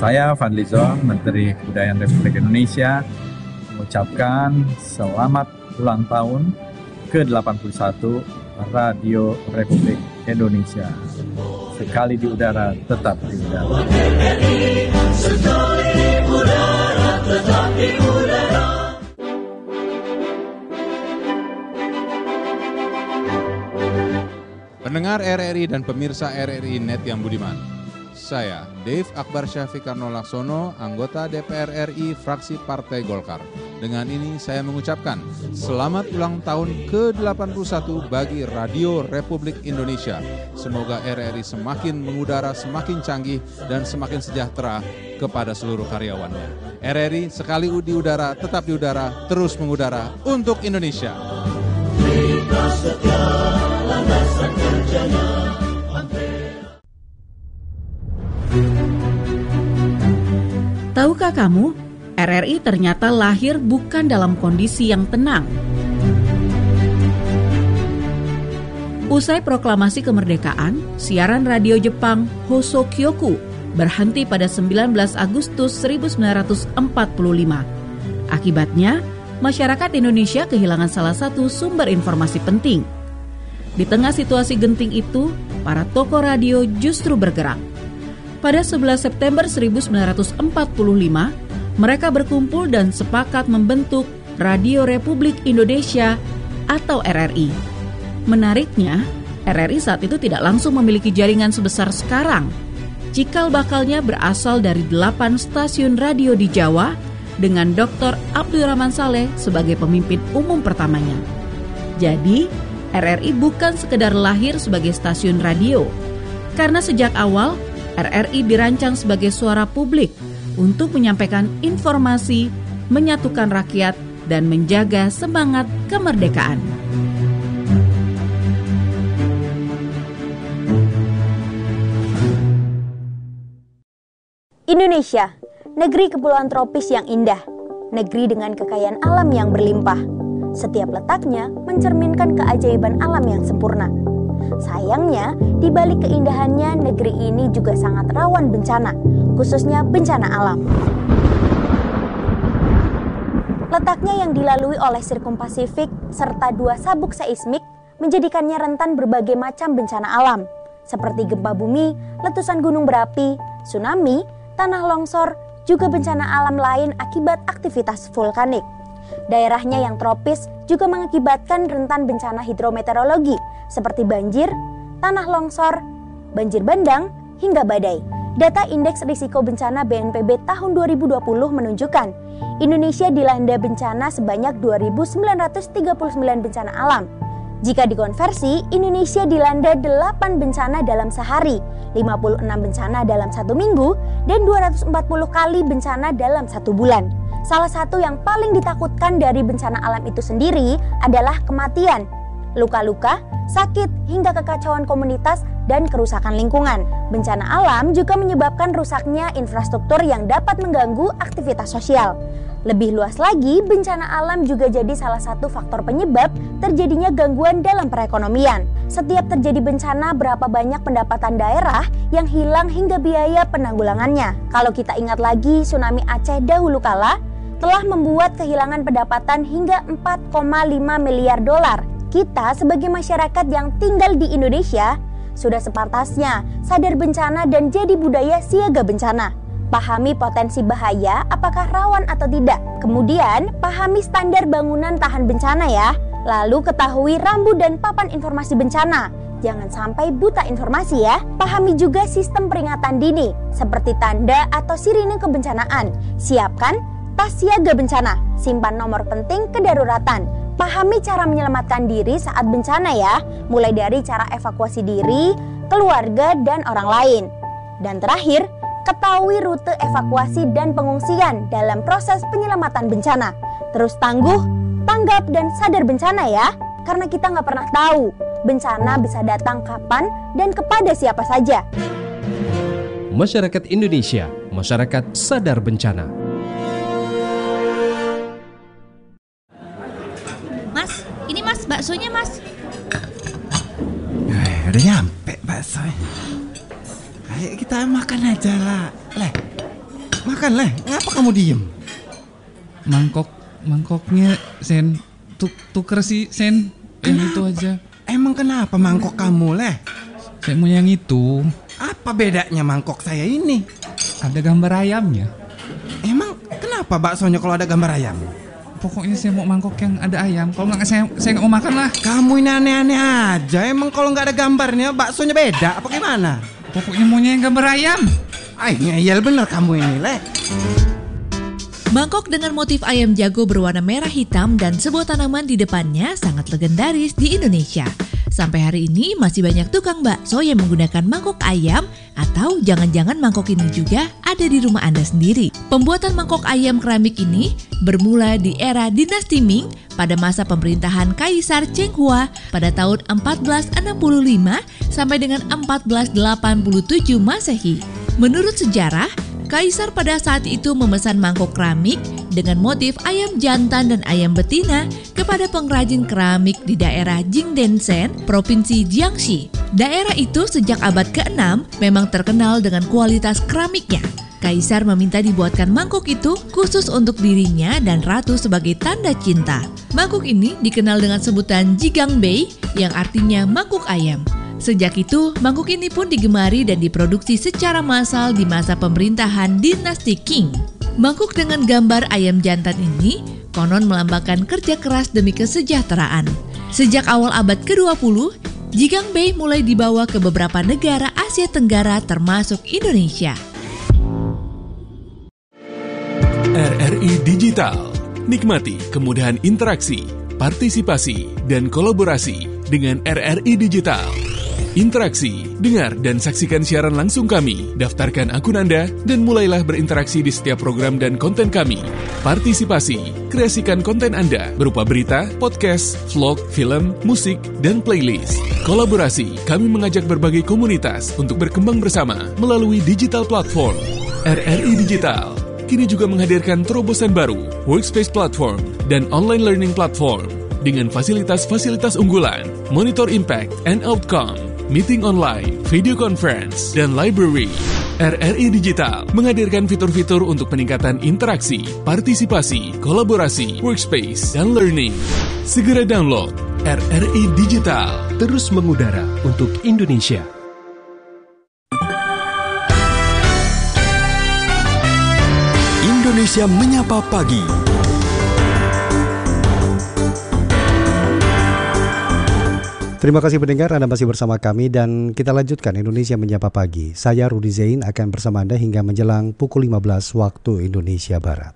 Saya Fadli Zon, Menteri Kebudayaan Republik Indonesia, mengucapkan selamat ulang tahun ke-81 Radio Republik Indonesia. Sekali di udara, tetap di udara. Pendengar RRI dan pemirsa RRI Net yang budiman, saya Dave Akbar Syafiqarno Laksono, anggota DPR RI fraksi Partai Golkar. Dengan ini saya mengucapkan selamat ulang tahun ke-81 bagi Radio Republik Indonesia. Semoga RRI semakin mengudara, semakin canggih, dan semakin sejahtera kepada seluruh karyawannya. RRI sekali di udara, tetap di udara, terus mengudara untuk Indonesia. Tahukah kamu, RRI ternyata lahir bukan dalam kondisi yang tenang. Usai proklamasi kemerdekaan, siaran radio Jepang Hoso Kyoku berhenti pada 19 Agustus 1945. Akibatnya, masyarakat Indonesia kehilangan salah satu sumber informasi penting. Di tengah situasi genting itu, para tokoh radio justru bergerak. Pada 11 September 1945, mereka berkumpul dan sepakat membentuk Radio Republik Indonesia atau RRI. Menariknya, RRI saat itu tidak langsung memiliki jaringan sebesar sekarang. Cikal bakalnya berasal dari 8 stasiun radio di Jawa dengan Dr. Abdurrahman Saleh sebagai pemimpin umum pertamanya. Jadi, RRI bukan sekedar lahir sebagai stasiun radio, karena sejak awal RRI dirancang sebagai suara publik untuk menyampaikan informasi, menyatukan rakyat, dan menjaga semangat kemerdekaan. Indonesia, negeri kepulauan tropis yang indah, negeri dengan kekayaan alam yang berlimpah. Setiap letaknya mencerminkan keajaiban alam yang sempurna. Sayangnya, di balik keindahannya, negeri ini juga sangat rawan bencana, khususnya bencana alam. Letaknya yang dilalui oleh Sirkum Pasifik serta 2 sabuk seismik menjadikannya rentan berbagai macam bencana alam, seperti gempa bumi, letusan gunung berapi, tsunami, tanah longsor, juga bencana alam lain akibat aktivitas vulkanik. Daerahnya yang tropis juga mengakibatkan rentan bencana hidrometeorologi seperti banjir, tanah longsor, banjir bandang, hingga badai. Data Indeks Risiko Bencana BNPB tahun 2020 menunjukkan Indonesia dilanda bencana sebanyak 2.939 bencana alam. Jika dikonversi, Indonesia dilanda 8 bencana dalam sehari, 56 bencana dalam 1 minggu, dan 240 kali bencana dalam 1 bulan. Salah satu yang paling ditakutkan dari bencana alam itu sendiri adalah kematian, luka-luka, sakit, hingga kekacauan komunitas dan kerusakan lingkungan. Bencana alam juga menyebabkan rusaknya infrastruktur yang dapat mengganggu aktivitas sosial. Lebih luas lagi, bencana alam juga jadi salah satu faktor penyebab terjadinya gangguan dalam perekonomian. Setiap terjadi bencana, berapa banyak pendapatan daerah yang hilang hingga biaya penanggulangannya. Kalau kita ingat lagi, tsunami Aceh dahulu kala telah membuat kehilangan pendapatan hingga 4,5 miliar dolar. Kita sebagai masyarakat yang tinggal di Indonesia sudah sepantasnya sadar bencana dan jadi budaya siaga bencana. Pahami potensi bahaya, apakah rawan atau tidak. Kemudian, pahami standar bangunan tahan bencana ya. Lalu ketahui rambu dan papan informasi bencana. Jangan sampai buta informasi ya. Pahami juga sistem peringatan dini, seperti tanda atau sirine kebencanaan. Siapkan tas siaga bencana, simpan nomor penting kedaruratan. Pahami cara menyelamatkan diri saat bencana ya, mulai dari cara evakuasi diri, keluarga, dan orang lain. Dan terakhir, ketahui rute evakuasi dan pengungsian dalam proses penyelamatan bencana. Terus tangguh, tanggap, dan sadar bencana ya, karena kita nggak pernah tahu bencana bisa datang kapan dan kepada siapa saja. Masyarakat Indonesia, masyarakat sadar bencana. Mas, baksonya mas. Udah nyampe bakso. Ayo kita makan aja lah. Makan lah, ngapa kamu diem? Mangkoknya Sen, tuker sih Sen, yang itu aja. Emang kenapa mangkok kamu leh? Saya mau yang itu. Apa bedanya mangkok saya ini? Ada gambar ayamnya. Emang kenapa baksonya kalau ada gambar ayam? Pokoknya saya mau mangkok yang ada ayam. Kalau nggak saya nggak mau makan lah. Kamu ini aneh-aneh aja. Emang kalau nggak ada gambarnya baksonya beda apa gimana? Pokoknya maunya yang gambar ayam. Ay, ngeyel bener kamu ini leh. Mangkok dengan motif ayam jago berwarna merah hitam dan sebuah tanaman di depannya sangat legendaris di Indonesia. Sampai hari ini masih banyak tukang bakso yang menggunakan mangkok ayam atau jangan-jangan mangkok ini juga ada di rumah Anda sendiri. Pembuatan mangkok ayam keramik ini bermula di era dinasti Ming pada masa pemerintahan Kaisar Cheng Hua pada tahun 1465 sampai dengan 1487 Masehi. Menurut sejarah, Kaisar pada saat itu memesan mangkok keramik dengan motif ayam jantan dan ayam betina kepada pengrajin keramik di daerah Jingdenshen, Provinsi Jiangxi. Daerah itu sejak abad ke-6 memang terkenal dengan kualitas keramiknya. Kaisar meminta dibuatkan mangkok itu khusus untuk dirinya dan ratu sebagai tanda cinta. Mangkok ini dikenal dengan sebutan Jigangbei yang artinya mangkok ayam. Sejak itu, mangkuk ini pun digemari dan diproduksi secara massal di masa pemerintahan dinasti Qing. Mangkuk dengan gambar ayam jantan ini konon melambangkan kerja keras demi kesejahteraan. Sejak awal abad ke-20, Jigangbei mulai dibawa ke beberapa negara Asia Tenggara termasuk Indonesia. RRI Digital. Nikmati kemudahan interaksi, partisipasi, dan kolaborasi dengan RRI Digital. Interaksi, dengar dan saksikan siaran langsung kami, daftarkan akun Anda, dan mulailah berinteraksi di setiap program dan konten kami. Partisipasi, kreasikan konten Anda berupa berita, podcast, vlog, film, musik, dan playlist. Kolaborasi, kami mengajak berbagai komunitas untuk berkembang bersama melalui digital platform. RRI Digital kini juga menghadirkan terobosan baru, workspace platform, dan online learning platform dengan fasilitas-fasilitas unggulan, monitor impact and outcome, meeting online, video conference, dan library. RRI Digital menghadirkan fitur-fitur untuk peningkatan interaksi, partisipasi, kolaborasi, workspace, dan learning. Segera download RRI Digital. Terus mengudara untuk Indonesia. Indonesia Menyapa Pagi. Terima kasih pendengar, Anda masih bersama kami dan kita lanjutkan Indonesia Menyapa Pagi. Saya Rudi Zain akan bersama Anda hingga menjelang pukul 15 waktu Indonesia Barat.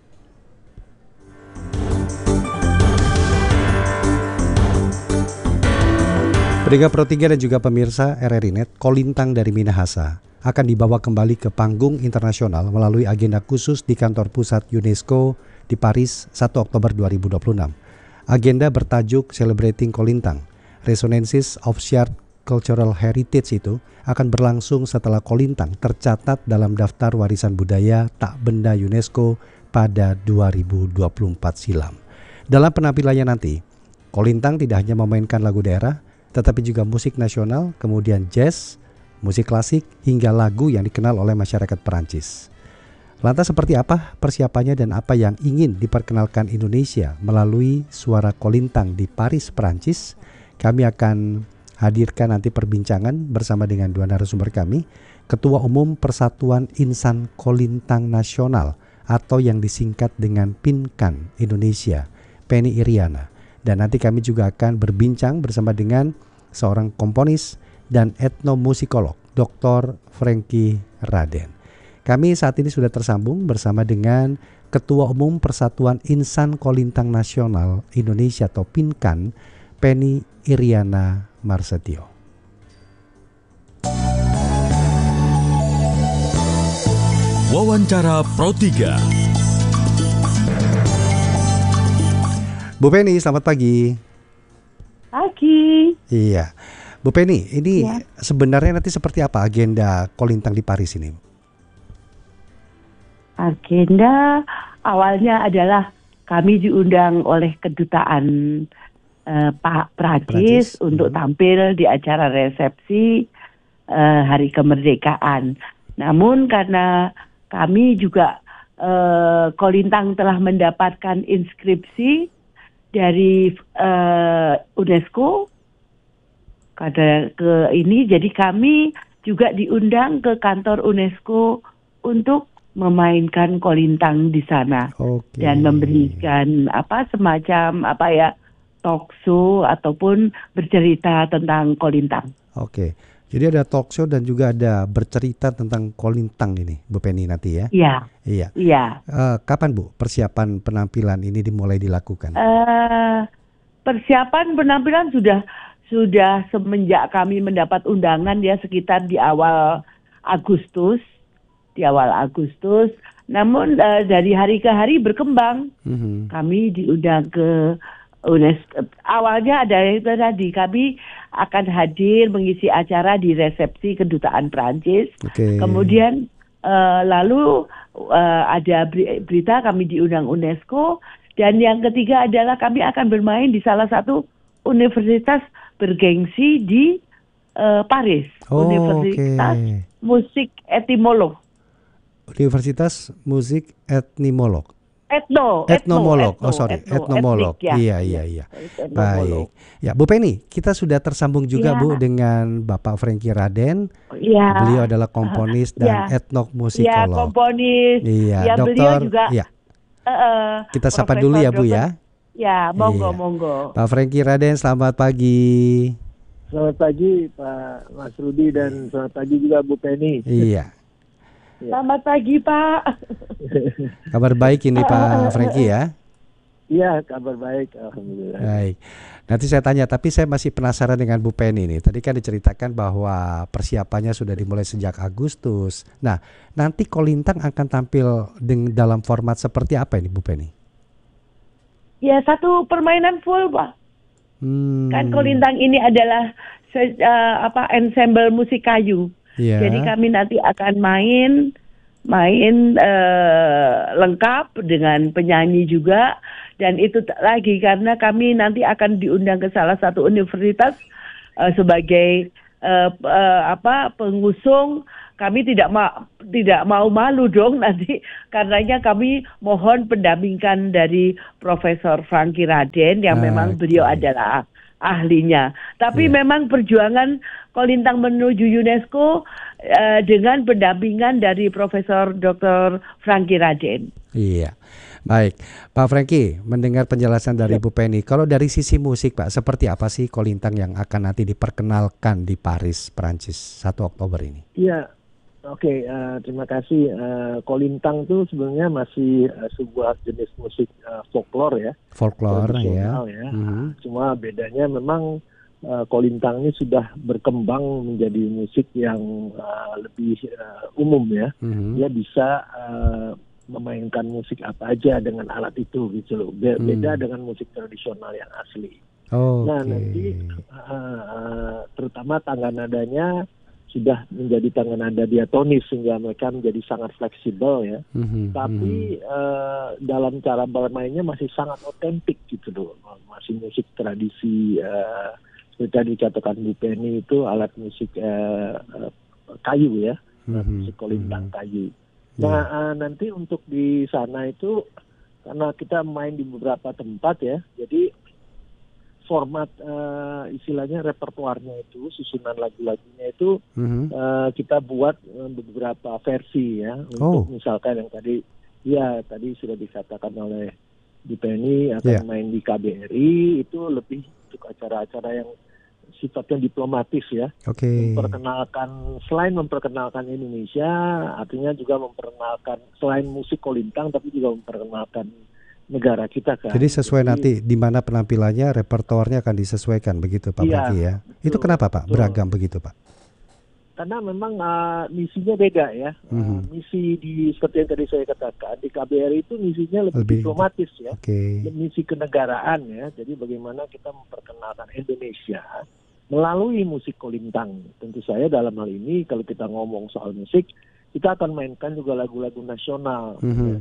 Pendengar Pro 3 dan juga pemirsa RRI Net, Kolintang dari Minahasa akan dibawa kembali ke panggung internasional melalui agenda khusus di kantor pusat UNESCO di Paris 1 Oktober 2026. Agenda bertajuk Celebrating Kolintang, Resonances of Shared Cultural Heritage itu akan berlangsung setelah Kolintang tercatat dalam daftar warisan budaya tak benda UNESCO pada 2024 silam. Dalam penampilannya nanti, Kolintang tidak hanya memainkan lagu daerah, tetapi juga musik nasional, kemudian jazz, musik klasik, hingga lagu yang dikenal oleh masyarakat Perancis. Lantas seperti apa persiapannya dan apa yang ingin diperkenalkan Indonesia melalui suara Kolintang di Paris, Perancis? Kami akan hadirkan nanti perbincangan bersama dengan dua narasumber kami, Ketua Umum Persatuan Insan Kolintang Nasional atau yang disingkat dengan PINKAN Indonesia, Penny Iriana. Dan nanti kami juga akan berbincang bersama dengan seorang komponis dan etnomusikolog, Dr. Frankie Raden. Kami saat ini sudah tersambung bersama dengan Ketua Umum Persatuan Insan Kolintang Nasional Indonesia atau PINKAN, Penny Iriana Marsetio. Wawancara Pro 3. Bu Penny, selamat pagi. Pagi. Iya. Bu Penny, ini sebenarnya nanti seperti apa agenda Kolintang di Paris ini? Agenda awalnya adalah kami diundang oleh kedutaan Pak Prancis untuk tampil di acara resepsi Hari Kemerdekaan. Namun karena kami juga Kolintang telah mendapatkan inskripsi dari UNESCO jadi kami juga diundang ke kantor UNESCO untuk memainkan kolintang di sana dan memberikan semacam talk show ataupun bercerita tentang kolintang. Oke. Jadi ada talk show dan juga ada bercerita tentang kolintang ini, Bu Penny nanti ya? Iya. Kapan Bu persiapan penampilan ini dimulai dilakukan? Persiapan penampilan sudah semenjak kami mendapat undangan ya sekitar di awal Agustus. Namun dari hari ke hari berkembang. Kami diundang ke UNESCO. Awalnya ada itu tadi, kami akan hadir mengisi acara di resepsi kedutaan Prancis. Kemudian lalu ada berita kami diundang UNESCO, dan yang ketiga adalah kami akan bermain di salah satu universitas bergengsi di Paris, Universitas Musik Etimolog. Universitas Musik Etnomolog. Etnomolog. Iya. Baik. Ya, Bu Penny, kita sudah tersambung juga Bu dengan Bapak Frankie Raden. Iya. Beliau adalah komponis dan etnomusikolog. Iya, komponis. Iya, dokter. Beliau juga. Iya. Kita sapa dulu ya, Bu ya. Ya, monggo. Pak Frankie Raden, selamat pagi. Selamat pagi Pak Mas Rudi dan selamat pagi juga Bu Penny. Iya. Selamat pagi Pak. Kabar baik ini Pak Frankie ya? Iya, kabar baik, alhamdulillah. Baik. Nanti saya tanya, tapi saya masih penasaran dengan Bu Penny ini. Tadi kan diceritakan bahwa persiapannya sudah dimulai sejak Agustus. Nah, nanti kolintang akan tampil dalam format seperti apa ini Bu Penny? Ya, satu permainan full Pak. Kan kolintang ini adalah ensemble musik kayu. Jadi kami nanti akan main lengkap dengan penyanyi juga, dan itu lagi karena kami nanti akan diundang ke salah satu universitas sebagai pengusung. Kami tidak mau malu dong nanti, karenanya kami mohon pendampingan dari Profesor Frankie Raden yang memang beliau adalah ahlinya. Tapi memang perjuangan kolintang menuju UNESCO dengan pendampingan dari Profesor Dr. Frankie Raden. Iya. Baik, Pak Frankie, mendengar penjelasan dari Bu Penny, kalau dari sisi musik Pak, seperti apa sih kolintang yang akan nanti diperkenalkan di Paris, Prancis 1 Oktober ini? Iya. Oke, terima kasih. Kolintang itu sebenarnya masih sebuah jenis musik folklore ya. Folklore ya. Cuma bedanya memang kolintang ini sudah berkembang menjadi musik yang lebih umum ya. Dia bisa memainkan musik apa aja dengan alat itu gitu loh. Beda dengan musik tradisional yang asli. Nah nanti terutama tangga nadanya sudah menjadi tangga nada diatonis sehingga mereka menjadi sangat fleksibel ya. Tapi dalam cara bermainnya masih sangat otentik gitu loh. Masih musik tradisi seperti tadi dikatakan Bu Penny itu alat musik kayu ya. Musik kolintang kayu. Nah nanti untuk di sana itu karena kita main di beberapa tempat ya. Jadi format istilahnya repertuarnya itu susunan lagu-lagunya itu kita buat beberapa versi ya untuk misalkan yang tadi sudah dikatakan oleh Bu Penny akan main di KBRI itu lebih untuk acara-acara yang sifatnya diplomatis ya. Selain memperkenalkan Indonesia, artinya juga memperkenalkan selain musik kolintang tapi juga memperkenalkan negara kita kan. Jadi sesuai nanti di mana penampilannya, repertoarnya akan disesuaikan begitu Pak Frankie ya. Betul, itu kenapa Pak beragam begitu Pak? Karena memang misinya beda ya. Misi seperti yang tadi saya katakan di KBRI itu misinya lebih diplomatis ya. Misi kenegaraan ya. Jadi bagaimana kita memperkenalkan Indonesia melalui musik kolintang. Tentu saya dalam hal ini kalau kita ngomong soal musik, kita akan mainkan juga lagu-lagu nasional.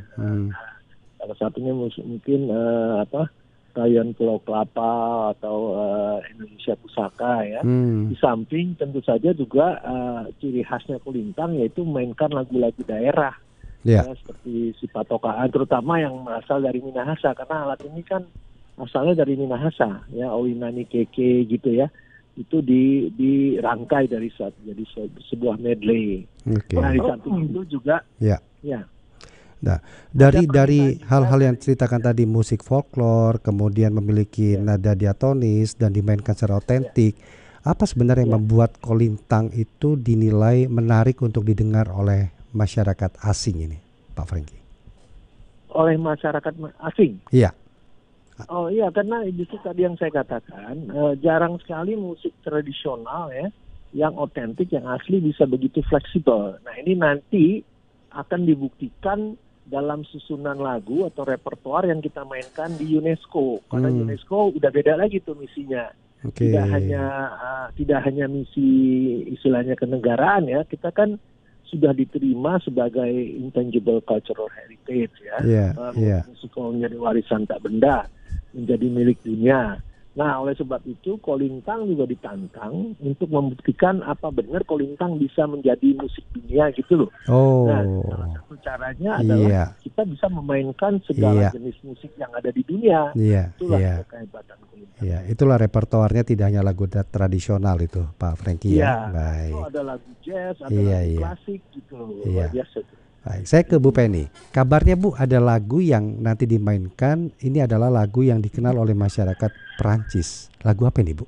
Salah satunya mungkin Tarian Pulau Kelapa atau Indonesia Pusaka ya. Di samping tentu saja juga ciri khasnya kolintang yaitu mainkan lagu-lagu daerah seperti si patokaan, terutama yang berasal dari Minahasa, karena alat ini kan asalnya dari Minahasa, ya, Owinani Keke gitu ya, itu dirangkai dari jadi sebuah medley. Nah, di samping itu juga, Nah, dari hal-hal yang ceritakan tadi, musik folklore, kemudian memiliki nada diatonis dan dimainkan secara otentik, apa sebenarnya yang membuat kolintang itu dinilai menarik untuk didengar oleh masyarakat asing ini, Pak Franky? Oleh masyarakat asing? Iya. Oh iya, karena justru tadi yang saya katakan, jarang sekali musik tradisional ya, yang otentik, yang asli bisa begitu fleksibel. Nah, ini nanti akan dibuktikan dalam susunan lagu atau repertoar yang kita mainkan di UNESCO. Karena UNESCO udah beda lagi tuh misinya. Tidak hanya misi istilahnya kenegaraan ya, kita kan sudah diterima sebagai intangible cultural heritage ya. UNESCO menjadi warisan tak benda, menjadi milik dunia. Nah, oleh sebab itu kolintang juga ditantang untuk membuktikan apa benar kolintang bisa menjadi musik dunia gitu loh. Nah, salah satu caranya adalah kita bisa memainkan segala jenis musik yang ada di dunia. Itulah kehebatan kolintang. Itulah repertoarnya, tidak hanya lagu tradisional itu, Pak Franky ya. Baik. Itu ada lagu jazz, ada lagu klasik gitu loh. Luar biasa tuh. Baik, saya ke Bu Penny. Kabarnya Bu, ada lagu yang nanti dimainkan, ini adalah lagu yang dikenal oleh masyarakat Perancis. Lagu apa ini, Bu?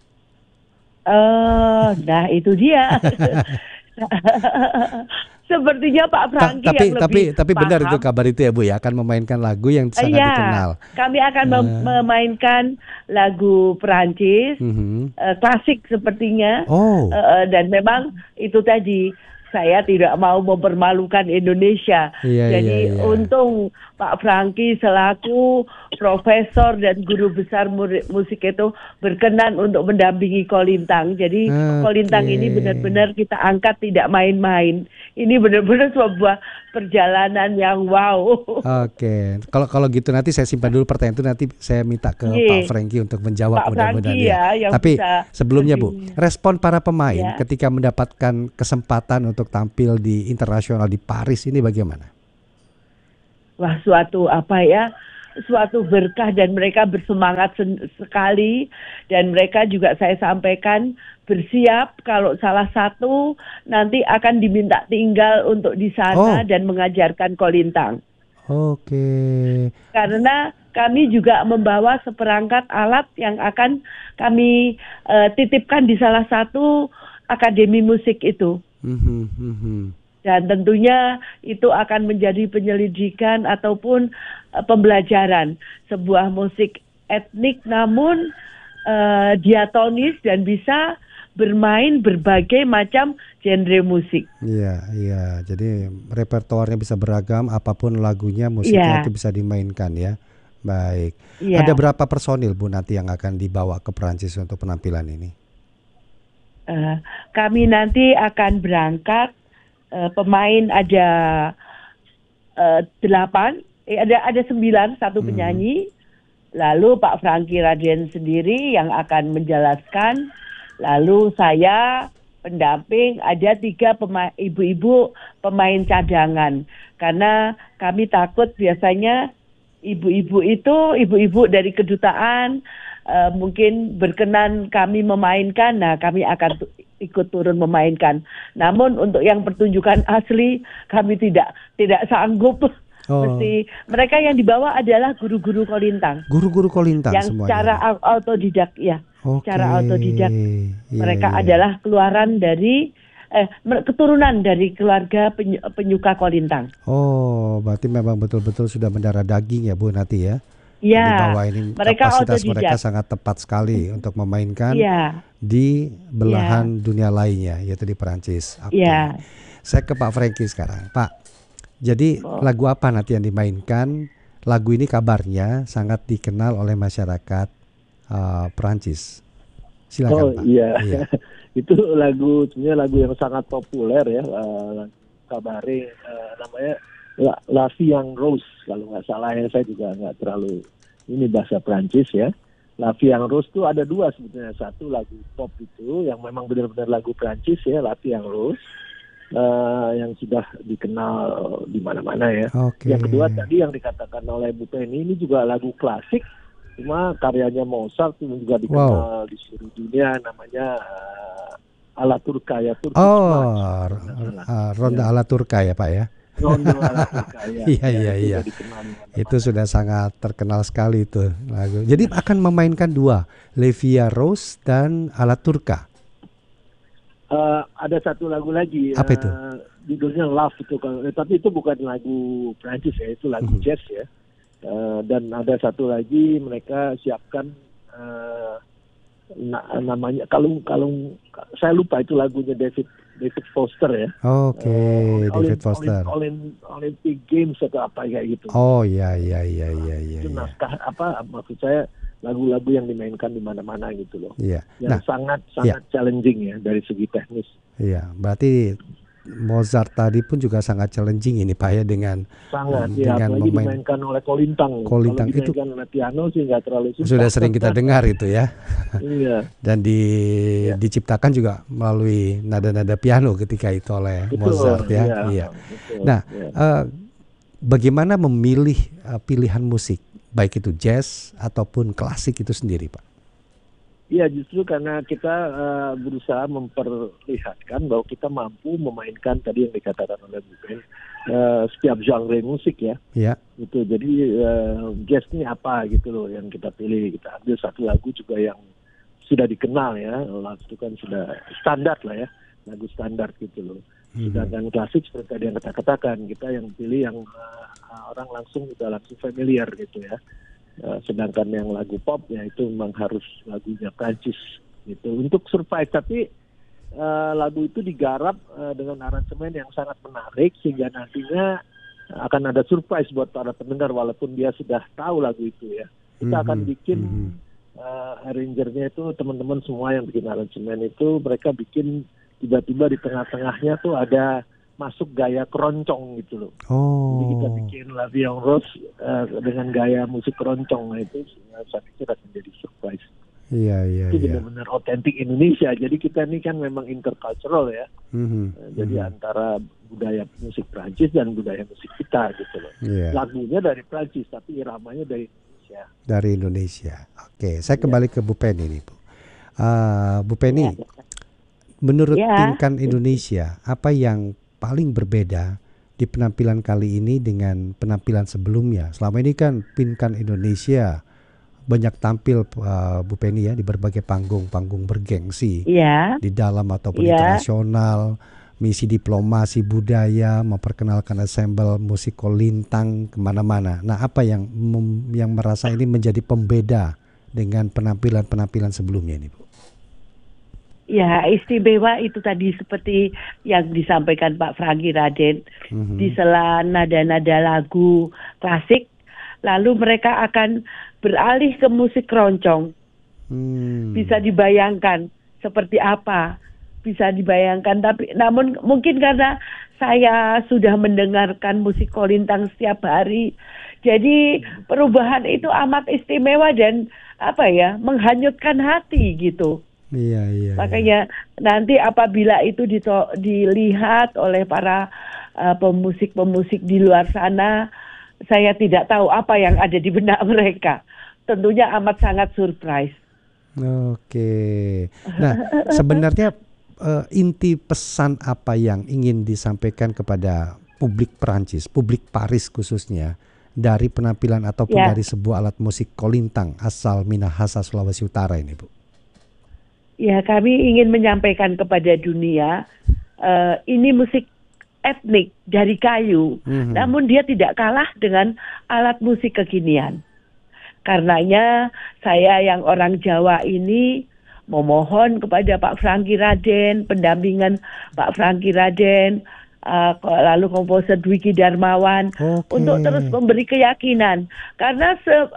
Nah itu dia. Sepertinya Pak Franky yang lebih tapi paham. Benar itu kabar itu ya Bu ya, akan memainkan lagu yang sangat dikenal. Kami akan memainkan lagu Perancis, klasik sepertinya. Dan memang itu tadi, saya tidak mau mempermalukan Indonesia. Jadi untung Pak Franky selaku profesor dan guru besar musik itu berkenan untuk mendampingi kolintang. Jadi kolintang ini benar-benar kita angkat tidak main-main. Ini benar-benar sebuah perjalanan yang wow. Kalau gitu nanti saya simpan dulu pertanyaan itu, nanti saya minta ke Pak Franky untuk menjawab mudah-mudahan ya. Tapi sebelumnya Bu, respon para pemain ketika mendapatkan kesempatan untuk tampil di internasional di Paris ini bagaimana? Wah, suatu berkah, dan mereka bersemangat sekali, dan mereka juga saya sampaikan bersiap kalau salah satu nanti akan diminta tinggal untuk di sana dan mengajarkan kolintang. Karena kami juga membawa seperangkat alat yang akan kami titipkan di salah satu akademi musik itu. Dan tentunya itu akan menjadi penyelidikan ataupun pembelajaran sebuah musik etnik namun diatonis dan bisa bermain berbagai macam genre musik. Jadi repertoarnya bisa beragam, apapun lagunya, musiknya itu bisa dimainkan ya. Baik. Ada berapa personil Bu nanti yang akan dibawa ke Perancis untuk penampilan ini? Kami nanti akan berangkat, pemain ada 8, ada 9, satu penyanyi. Lalu Pak Franky Radien sendiri yang akan menjelaskan. Lalu saya pendamping, ada 3 ibu-ibu pemain cadangan. Karena kami takut biasanya ibu-ibu dari kedutaan mungkin berkenan kami memainkan. Nah, kami akan ikut turun memainkan. Namun untuk yang pertunjukan asli kami tidak sanggup. Mesti mereka yang dibawa adalah guru-guru kolintang. Guru-guru kolintang yang semuanya. Secara autodidak ya. Secara autodidak. Mereka adalah keluaran dari keturunan dari keluarga penyuka kolintang. Berarti memang betul-betul sudah mendarah daging ya Bu nanti ya. Di bawah ini mereka kapasitas autodidak. mereka sangat tepat sekali untuk memainkan di belahan dunia lainnya, yaitu di Perancis. Saya ke Pak Franky sekarang, Pak. Jadi lagu apa nanti yang dimainkan? Lagu ini kabarnya sangat dikenal oleh masyarakat Perancis. Silakan Pak. Itu sebenarnya lagu yang sangat populer ya. Kabarnya namanya La Vie en Rose kalau nggak salah ya, saya juga nggak terlalu ini bahasa Perancis ya. La Vie en Rose itu ada 2 sebetulnya. Satu lagu pop itu yang memang benar-benar lagu Perancis ya, La Vie en Rose. yang sudah dikenal di mana-mana ya. Okay. Yang kedua tadi yang dikatakan oleh Bu Penny, ini juga lagu klasik, cuma karyanya Mozart juga dikenal di seluruh dunia, namanya ala Turca ya. Ronda ala Turca ya Pak ya. Ronda ala Turca ya. Iya. Itu sudah sangat terkenal sekali itu lagu. Jadi akan memainkan dua, Levia Rose dan ala Turca. Ada satu lagu lagi. Apa itu? Judulnya Love itu, tapi itu bukan lagu Prancis ya, itu lagu jazz ya. Dan ada satu lagi mereka siapkan namanya kalung saya lupa itu lagunya David Foster ya. Oke, David Foster. Olympic Games atau apa kayak gitu. Oh iya. Itu naskah maksud saya lagu-lagu yang dimainkan di mana-mana gitu loh. Iya. Yang sangat challenging ya dari segi teknis. Iya, berarti Mozart tadi pun juga sangat challenging ini Pak ya dengan apalagi dimainkan oleh Kolintang. Kalau dimainkan oleh piano sih nggak terlalu susah. Sudah sering kita dengar itu ya. Iya. Dan diciptakan juga melalui nada-nada piano ketika itu oleh Mozart ya. Iya. Nah, bagaimana memilih pilihan musik baik itu jazz ataupun klasik itu sendiri Pak? Iya, justru karena kita berusaha memperlihatkan bahwa kita mampu memainkan tadi yang dikatakan oleh Bu Ben, setiap genre musik ya. Iya. Gitu. Jadi jazz ini apa gitu loh yang kita pilih. Kita ambil satu lagu juga yang sudah dikenal ya. Lagu itu kan sudah standar lah ya. Lagu standar gitu loh. Sedangkan klasik seperti tadi yang kita katakan, kita yang pilih yang orang langsung familiar gitu ya. Sedangkan yang lagu pop ya itu memang harus lagunya Prancis gitu untuk survive, tapi lagu itu digarap dengan aransemen yang sangat menarik sehingga nantinya akan ada surprise buat para pendengar walaupun dia sudah tahu lagu itu ya. Kita akan bikin arrangernya itu teman-teman semua yang bikin aransemen itu mereka bikin tiba-tiba di tengah-tengahnya tuh ada masuk gaya keroncong gitu loh. Jadi kita bikin Levia Rose dengan gaya musik keroncong, nah itu saya pikir akan jadi surprise. Iya. Itu benar-benar otentik Indonesia. Jadi kita ini kan memang intercultural ya. Jadi antara budaya musik Prancis dan budaya musik kita gitu loh. Lagunya dari Prancis tapi iramanya dari Indonesia. Dari Indonesia. Oke, saya kembali ke Bu Penny nih Bu. Bu Penny, menurut Pinkan Indonesia apa yang paling berbeda di penampilan kali ini dengan penampilan sebelumnya? Selama ini kan Pinkan Indonesia banyak tampil Bu Penny ya di berbagai panggung bergengsi di dalam ataupun internasional, misi diplomasi budaya, memperkenalkan ensemble musik Kolintang kemana-mana. Nah, apa yang merasa ini menjadi pembeda dengan penampilan sebelumnya ini Bu? Ya, istimewa itu tadi seperti yang disampaikan Pak Franky Raden. Di sela nada-nada lagu klasik, lalu mereka akan beralih ke musik keroncong. Bisa dibayangkan seperti apa, bisa dibayangkan. Tapi namun mungkin karena saya sudah mendengarkan musik Kolintang setiap hari, jadi perubahan itu amat istimewa dan menghanyutkan hati gitu. Iya. Makanya nanti apabila itu dilihat oleh para pemusik-pemusik di luar sana, saya tidak tahu apa yang ada di benak mereka. Tentunya amat sangat surprise. Oke. Nah, sebenarnya inti pesan apa yang ingin disampaikan kepada publik Perancis, publik Paris khususnya, dari penampilan ataupun dari sebuah alat musik Kolintang asal Minahasa, Sulawesi Utara ini, Bu? Ya, kami ingin menyampaikan kepada dunia, ini musik etnik dari kayu, namun dia tidak kalah dengan alat musik kekinian. Karenanya saya yang orang Jawa ini memohon kepada Pak Franky Raden, pendampingan Pak Franky Raden, lalu komposer Dwiki Darmawan, untuk terus memberi keyakinan. Karena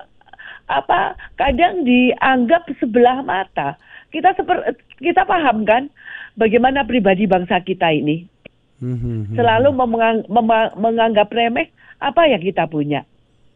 kadang dianggap sebelah mata. Kita paham kan bagaimana pribadi bangsa kita ini. Selalu menganggap remeh apa yang kita punya.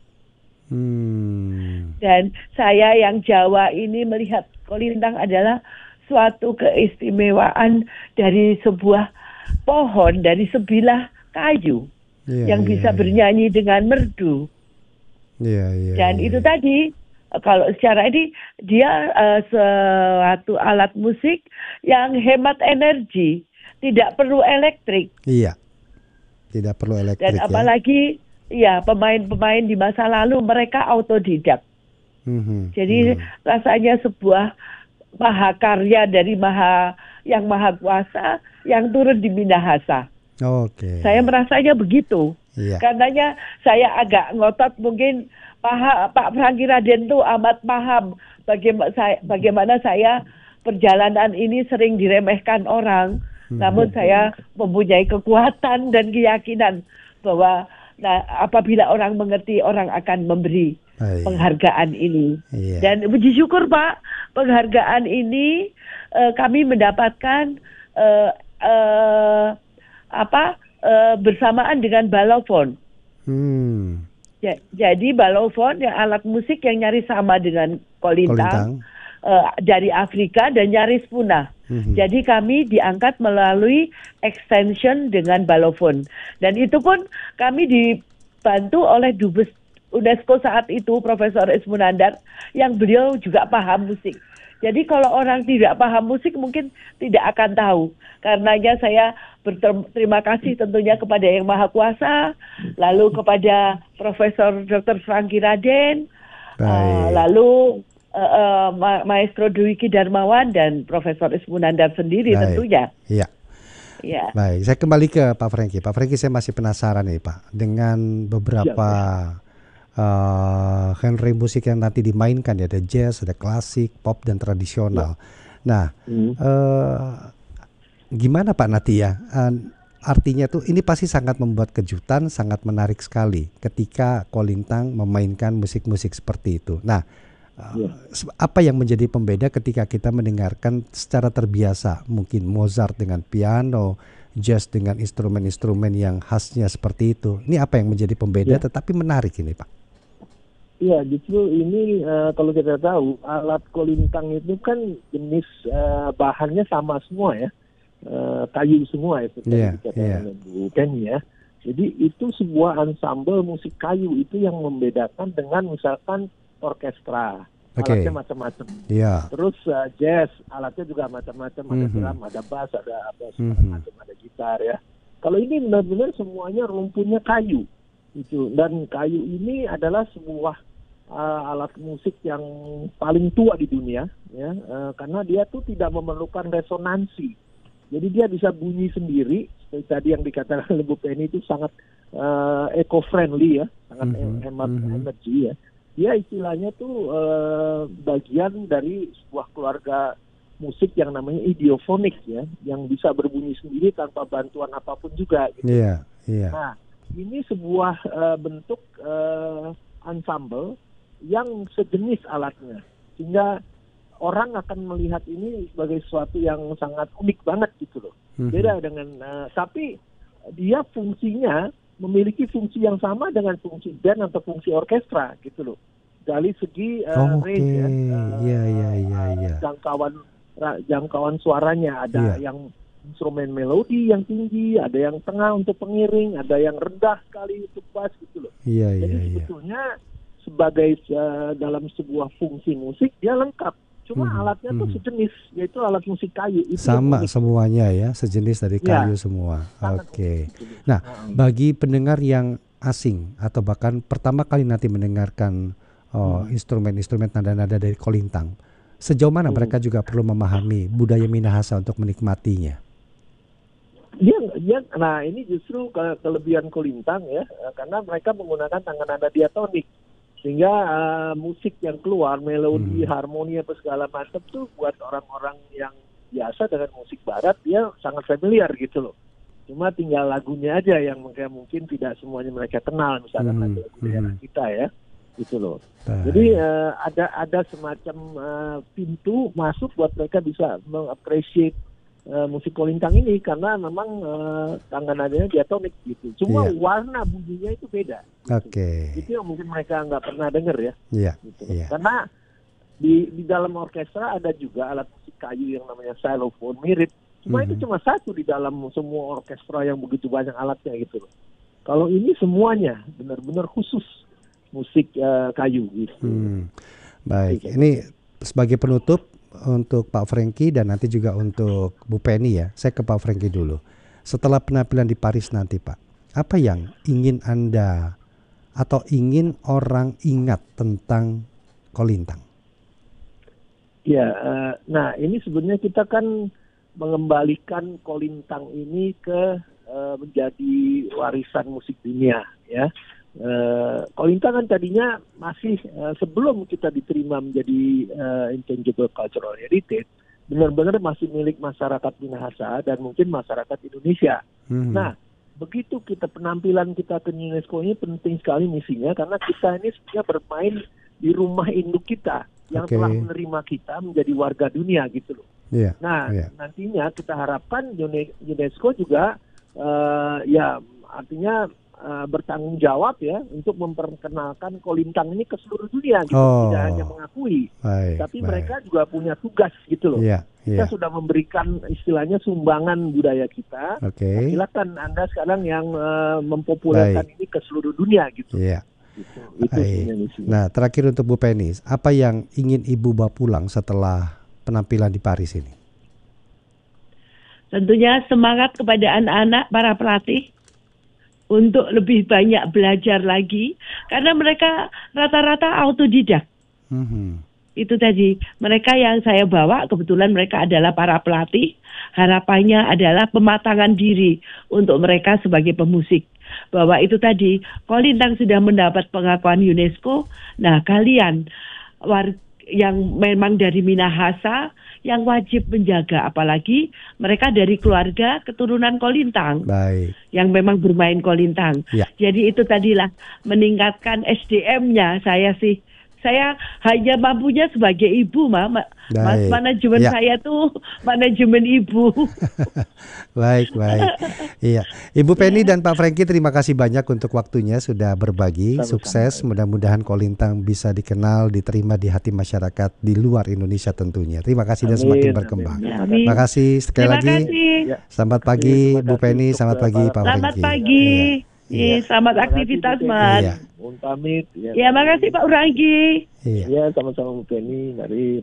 Dan saya yang Jawa ini melihat Kolintang adalah suatu keistimewaan dari sebuah pohon dari sebilah kayu yang bisa bernyanyi dengan merdu. Dan itu tadi, kalau secara ini dia suatu alat musik yang hemat energi, tidak perlu elektrik. Iya, tidak perlu elektrik. Dan apalagi pemain-pemain di masa lalu mereka autodidak. Jadi rasanya sebuah mahakarya dari yang maha kuasa yang turun di Minahasa. Saya merasanya begitu. Karenanya saya agak ngotot, mungkin Pak Franky Raden itu amat paham bagaimana saya perjalanan ini sering diremehkan orang. Namun saya mempunyai kekuatan dan keyakinan bahwa apabila orang mengerti, orang akan memberi penghargaan ini. Dan puji syukur Pak, penghargaan ini kami mendapatkan bersamaan dengan balofon. Jadi balofon yang alat musik yang nyaris sama dengan kolintang. Dari Afrika dan nyaris punah. Jadi kami diangkat melalui extension dengan balofon. Dan itu pun kami dibantu oleh Dubes UNESCO saat itu, Profesor Ismunandar, yang beliau juga paham musik. Jadi kalau orang tidak paham musik mungkin tidak akan tahu. Karenanya saya berterima kasih tentunya kepada Yang Maha Kuasa, lalu kepada Profesor Dr. Franky Raden, lalu Maestro Dwiki Darmawan dan Profesor Ismunandar sendiri tentunya. Iya. Baik, saya kembali ke Pak Franky. Pak Franky, saya masih penasaran nih Pak dengan beberapa genre musik yang nanti dimainkan ya, ada jazz, ada klasik, pop dan tradisional. Nah, gimana Pak nanti ya? Artinya tuh ini pasti sangat membuat kejutan, sangat menarik sekali ketika Kolintang memainkan musik-musik seperti itu. Nah, apa yang menjadi pembeda ketika kita mendengarkan secara terbiasa mungkin Mozart dengan piano, jazz dengan instrumen-instrumen yang khasnya seperti itu? Ini apa yang menjadi pembeda tetapi menarik ini Pak? Iya, justru ini kalau kita tahu alat kolintang itu kan jenis bahannya sama semua ya, kayu semua ya, seperti dikatakan Bu Penny ya. Jadi itu sebuah ensemble musik kayu itu yang membedakan dengan misalkan orkestra, alatnya macam-macam. Terus jazz, alatnya juga macam-macam, ada drum, ada bass, ada macam, ada gitar ya. Kalau ini benar-benar semuanya rumputnya kayu. Itu, dan kayu ini adalah sebuah alat musik yang paling tua di dunia ya, karena dia tuh tidak memerlukan resonansi, jadi dia bisa bunyi sendiri. Seperti tadi yang dikatakan oleh Bu Penny itu sangat eco-friendly ya, sangat hemat energi ya. Dia istilahnya tuh bagian dari sebuah keluarga musik yang namanya idiofonik ya, yang bisa berbunyi sendiri tanpa bantuan apapun juga gitu. Nah, ini sebuah bentuk ensemble yang sejenis alatnya, sehingga orang akan melihat ini sebagai sesuatu yang sangat unik banget gitu loh. Beda dengan tapi dia fungsinya memiliki fungsi yang sama dengan fungsi band atau fungsi orkestra gitu loh. Dari segi range jangkauan suaranya, ada yang instrumen melodi yang tinggi, ada yang tengah untuk pengiring, ada yang rendah sekali untuk bass gitu loh. Jadi sebetulnya sebagai dalam sebuah fungsi musik dia lengkap. Cuma alatnya tuh sejenis, yaitu alat musik kayu. Itu sama semuanya ya, sejenis dari kayu semua. Nah, bagi pendengar yang asing atau bahkan pertama kali nanti mendengarkan instrumen-instrumen nada-nada dari Kolintang, sejauh mana mereka juga perlu memahami budaya Minahasa untuk menikmatinya? Nah ini justru kelebihan Kolintang ya, karena mereka menggunakan tangan nada diatonik, sehingga musik yang keluar, melodi, harmoni apa segala macam tuh buat orang-orang yang biasa dengan musik barat dia sangat familiar gitu loh. Cuma tinggal lagunya aja yang mungkin tidak semuanya mereka kenal, misalkan lagu daerah kita ya, gitu loh. Jadi ada semacam pintu masuk buat mereka bisa mengapresiasi musik Kolintang ini, karena memang tangan nadanya diatonik gitu. Cuma warna bunyinya itu beda. Itu yang mungkin mereka nggak pernah dengar ya. Gitu. Karena di dalam orkestra ada juga alat musik kayu yang namanya xylophone, mirip Cuma itu cuma satu di dalam semua orkestra yang begitu banyak alatnya gitu loh. Kalau ini semuanya benar-benar khusus musik kayu gitu. Baik, ini sebagai penutup untuk Pak Franky dan nanti juga untuk Bu Penny ya. Saya ke Pak Franky dulu. Setelah penampilan di Paris nanti Pak, apa yang ingin Anda atau ingin orang ingat tentang Kolintang? Ya, nah ini sebenarnya kita kan mengembalikan Kolintang ini ke menjadi warisan musik dunia ya. Kolintang kan tadinya masih sebelum kita diterima menjadi intangible cultural heritage, benar-benar masih milik masyarakat Minahasa dan mungkin masyarakat Indonesia. Nah, begitu kita penampilan kita ke UNESCO ini penting sekali misinya, karena kita ini sebenarnya bermain di rumah induk kita yang telah menerima kita menjadi warga dunia gitu loh. Nantinya kita harapkan UNESCO juga artinya bertanggung jawab ya untuk memperkenalkan Kolintang ini ke seluruh dunia gitu, tidak hanya mengakui, tapi mereka juga punya tugas gitu loh. Kita sudah memberikan istilahnya sumbangan budaya kita. Silakan Anda sekarang yang mempopulerkan ini ke seluruh dunia gitu. Itu Nah, terakhir untuk Bu Penny, apa yang ingin Ibu bawa pulang setelah penampilan di Paris ini? Tentunya semangat kepada anak-anak para pelatih untuk lebih banyak belajar lagi, karena mereka rata-rata autodidak. Itu tadi, mereka yang saya bawa kebetulan mereka adalah para pelatih. Harapannya adalah pematangan diri untuk mereka sebagai pemusik. Bahwa itu tadi, Kolintang sudah mendapat pengakuan UNESCO. Nah, kalian yang memang dari Minahasa yang wajib menjaga, apalagi mereka dari keluarga keturunan Kolintang yang memang bermain Kolintang. Jadi itu tadilah meningkatkan SDM-nya. Saya hanya mampunya sebagai ibu, Mas. Manajemen saya tuh manajemen ibu. Baik. Iya, Ibu Penny dan Pak Franky, terima kasih banyak untuk waktunya sudah berbagi. Sukses, mudah-mudahan Kolintang bisa dikenal, diterima di hati masyarakat di luar Indonesia tentunya. Terima kasih dan semakin berkembang. Terima kasih sekali lagi. Selamat pagi Bu Penny, selamat pagi Pak Franky. Selamat pagi. Selamat aktivitas, Mas. Pamit. Ya, makasih Pak Franky. Iya, sama-sama Bu Penny. Mari.